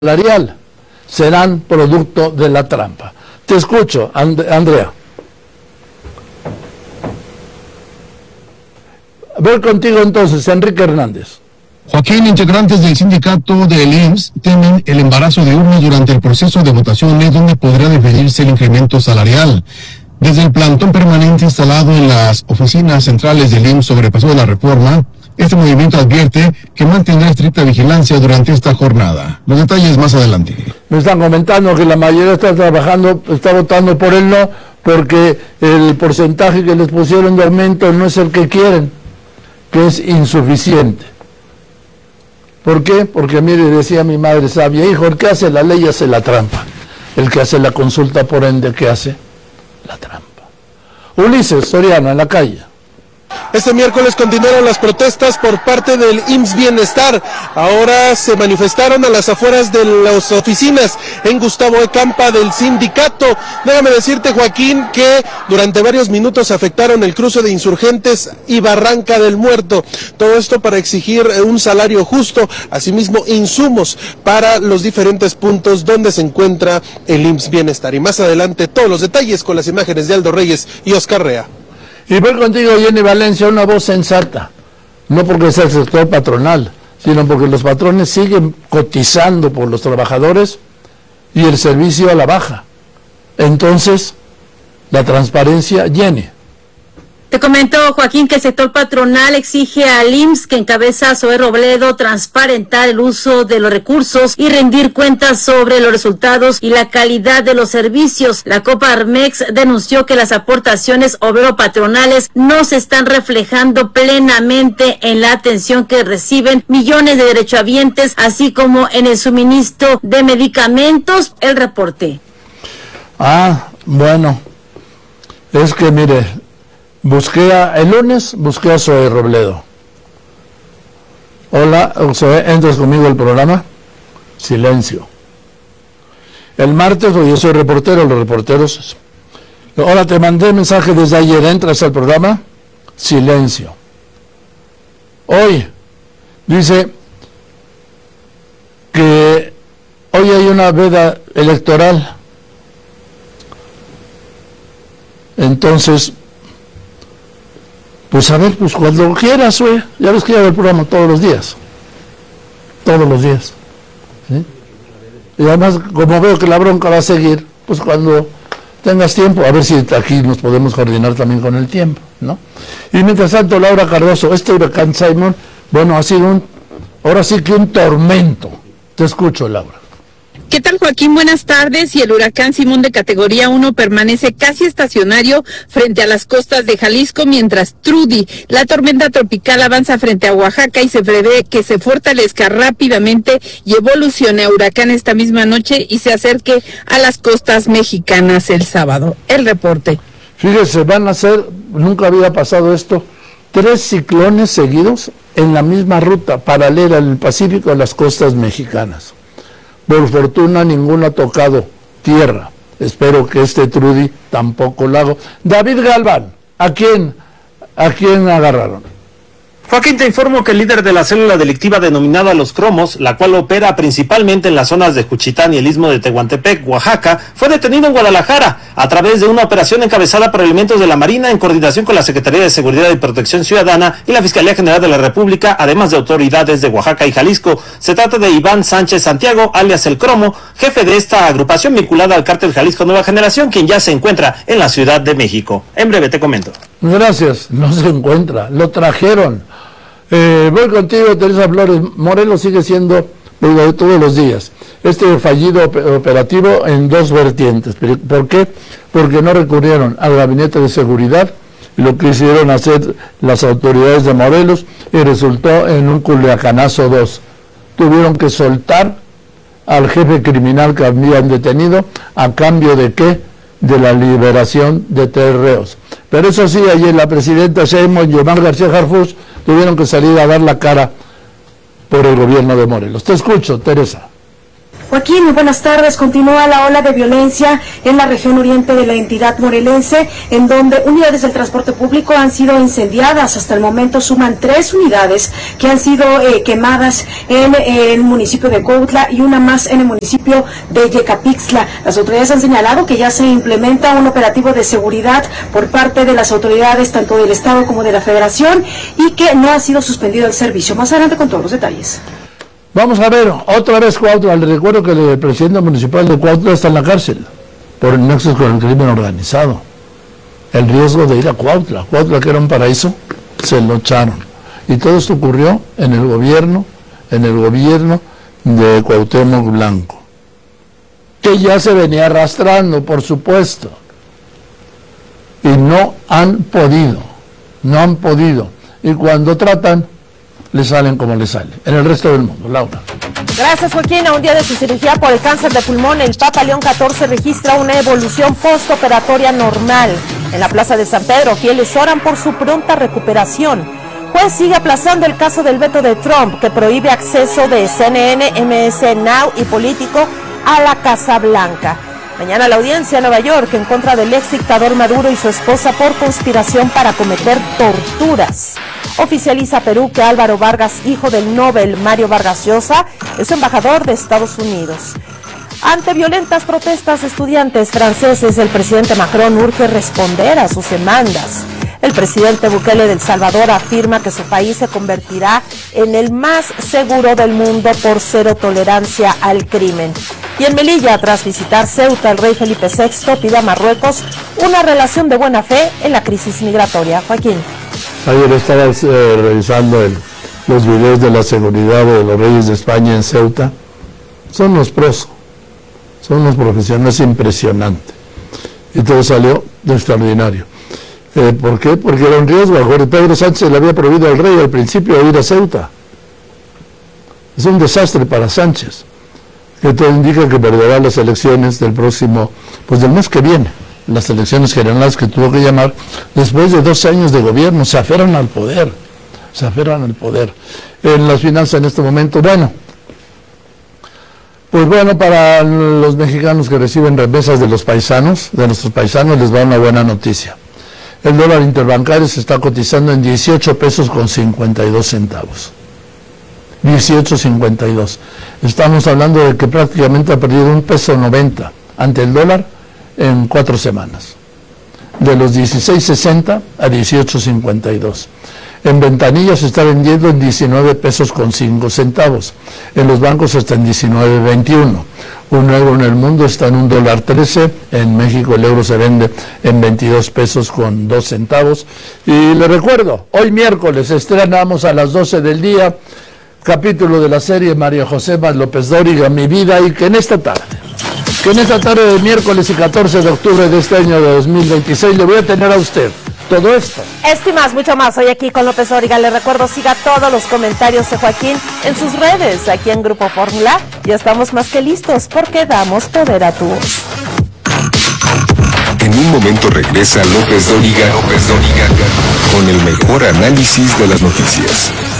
salarial serán producto de la trampa. Te escucho, Andrea. Voy contigo entonces, Enrique Hernández. Joaquín, integrantes del sindicato del IMSS temen el embarazo de urnas durante el proceso de votaciones, donde podrá definirse el incremento salarial. Desde el plantón permanente instalado en las oficinas centrales del IMSS sobre el paso de la reforma, este movimiento advierte que mantendrá estricta vigilancia durante esta jornada. Los detalles más adelante. Me están comentando que la mayoría está votando por el no, porque el porcentaje que les pusieron de aumento no es el que quieren, que es insuficiente. ¿Por qué? Porque mire, decía mi madre sabia, hijo, el que hace la ley hace la trampa. El que hace la consulta, por ende, ¿qué hace? La trampa. Ulises Soriano, en la calle. Este miércoles continuaron las protestas por parte del IMSS Bienestar. Ahora se manifestaron a las afueras de las oficinas en Gustavo E. Campa del sindicato. Déjame decirte, Joaquín, que durante varios minutos afectaron el cruce de Insurgentes y Barranca del Muerto. Todo esto para exigir un salario justo, asimismo insumos para los diferentes puntos donde se encuentra el IMSS Bienestar. Y más adelante todos los detalles con las imágenes de Aldo Reyes y Oscar Rea. Y voy contigo, Jenny Valencia, una voz sensata, no porque sea el sector patronal, sino porque los patrones siguen cotizando por los trabajadores y el servicio a la baja. Entonces, la transparencia, Jenny. Te comento, Joaquín, que el sector patronal exige al IMSS, que encabeza Zoé Robledo, transparentar el uso de los recursos y rendir cuentas sobre los resultados y la calidad de los servicios. La Coparmex denunció que las aportaciones obrero-patronales no se están reflejando plenamente en la atención que reciben millones de derechohabientes, así como en el suministro de medicamentos. El reporte. Bueno, es que mire, el lunes busqué a Zoé Robledo. Hola, Zoé, ¿entras conmigo al programa? Silencio. El martes, yo soy reportero, los reporteros. Hola, te mandé mensaje desde ayer, ¿entras al programa? Silencio. Hoy, dice que hoy hay una veda electoral. Entonces, pues a ver, pues cuando quieras, güey. Ya ves que hago el programa todos los días. Todos los días. ¿Sí? Y además, como veo que la bronca va a seguir, pues cuando tengas tiempo, a ver si aquí nos podemos coordinar también con el tiempo, ¿no? Y mientras tanto, Laura Cardoso, este huracán Simon, bueno, ha sido ahora sí que un tormento. Te escucho, Laura. ¿Qué tal, Joaquín? Buenas tardes. Y el huracán Simón de categoría 1 permanece casi estacionario frente a las costas de Jalisco, mientras Trudy, la tormenta tropical, avanza frente a Oaxaca y se prevé que se fortalezca rápidamente y evolucione a huracán esta misma noche y se acerque a las costas mexicanas el sábado. El reporte. Fíjese, van a ser, nunca había pasado esto, 3 ciclones seguidos en la misma ruta paralela en el Pacífico a las costas mexicanas. Por fortuna ninguno ha tocado tierra. Espero que este Trudy tampoco lo haga. David Galván, ¿a quién agarraron? Joaquín, te informo que el líder de la célula delictiva denominada Los Cromos, la cual opera principalmente en las zonas de Juchitán y el istmo de Tehuantepec, Oaxaca, fue detenido en Guadalajara a través de una operación encabezada por elementos de la Marina en coordinación con la Secretaría de Seguridad y Protección Ciudadana y la Fiscalía General de la República, además de autoridades de Oaxaca y Jalisco. Se trata de Iván Sánchez Santiago, alias El Cromo, jefe de esta agrupación vinculada al cártel Jalisco Nueva Generación, quien ya se encuentra en la Ciudad de México. En breve te comento. Gracias, no se encuentra, lo trajeron. Voy contigo, Teresa Flores. Morelos sigue siendo de todos los días. Este fallido operativo en 2 vertientes. ¿Por qué? Porque no recurrieron al gabinete de seguridad, lo que hicieron hacer las autoridades de Morelos, y resultó en un Culiacanazo 2. Tuvieron que soltar al jefe criminal que habían detenido, ¿a cambio de qué? De la liberación de 3 reos. Pero eso sí, ayer la presidenta Sheinbaum y Omar García Harfuch tuvieron que salir a dar la cara por el gobierno de Morelos. Te escucho, Teresa. Joaquín, muy buenas tardes. Continúa la ola de violencia en la región oriente de la entidad morelense, en donde unidades del transporte público han sido incendiadas. Hasta el momento suman 3 unidades que han sido quemadas en el municipio de Cuautla y una más en el municipio de Yecapixtla. Las autoridades han señalado que ya se implementa un operativo de seguridad por parte de las autoridades tanto del Estado como de la Federación y que no ha sido suspendido el servicio. Más adelante con todos los detalles. Vamos a ver, otra vez Cuautla. Les recuerdo que el presidente municipal de Cuautla está en la cárcel por nexos con el crimen organizado. El riesgo de ir a Cuautla, que era un paraíso, se lo echaron. Y todo esto ocurrió en el gobierno de Cuauhtémoc Blanco, que ya se venía arrastrando, por supuesto. Y no han podido. Y cuando tratan, le salen como le sale. En el resto del mundo, Laura. Gracias, Joaquín. A un día de su cirugía por el cáncer de pulmón, el Papa León XIV registra una evolución postoperatoria normal. En la Plaza de San Pedro, fieles oran por su pronta recuperación. Juez sigue aplazando el caso del veto de Trump, que prohíbe acceso de CNN, MS Now y Político a la Casa Blanca. Mañana la audiencia en Nueva York en contra del ex dictador Maduro y su esposa por conspiración para cometer torturas. Oficializa Perú que Álvaro Vargas, hijo del Nobel Mario Vargas Llosa, es embajador de Estados Unidos. Ante violentas protestas de estudiantes franceses, el presidente Macron urge responder a sus demandas. El presidente Bukele de El Salvador afirma que su país se convertirá en el más seguro del mundo por cero tolerancia al crimen. Y en Melilla, tras visitar Ceuta, el rey Felipe VI pide a Marruecos una relación de buena fe en la crisis migratoria. Joaquín. Ayer estabas revisando los videos de la seguridad de los reyes de España en Ceuta. Son los pros, son los profesionales, impresionante. Y todo salió de extraordinario. ¿Por qué? Porque era un riesgo. A Jorge Pedro Sánchez le había prohibido al rey al principio ir a Ceuta. Es un desastre para Sánchez, que todo indica que perderá las elecciones del próximo, del mes que viene, las elecciones generales que tuvo que llamar después de 2 años de gobierno. Se aferran al poder. En las finanzas en este momento, para los mexicanos que reciben remesas de nuestros paisanos, les va una buena noticia. El dólar interbancario se está cotizando en 18 pesos con 52 centavos. 18.52. Estamos hablando de que prácticamente ha perdido 1.90 pesos ante el dólar en 4 semanas. De los 16.60 a 18.52. En ventanillas se está vendiendo en 19 pesos con 5 centavos. En los bancos está en 19.21. Un euro en el mundo está en $1.13. En México el euro se vende en 22 pesos con 2 centavos. Y le recuerdo, hoy miércoles estrenamos a las 12 del día capítulo de la serie María Josefa López Dóriga, Mi Vida, y que en esta tarde de miércoles y 14 de octubre de este año de 2026 le voy a tener a usted todo esto. Esto y más, mucho más, hoy aquí con López Dóriga. Le recuerdo, siga todos los comentarios de Joaquín en sus redes, aquí en Grupo Fórmula. Ya estamos más que listos porque damos poder a tu voz. En un momento regresa López Dóriga con el mejor análisis de las noticias.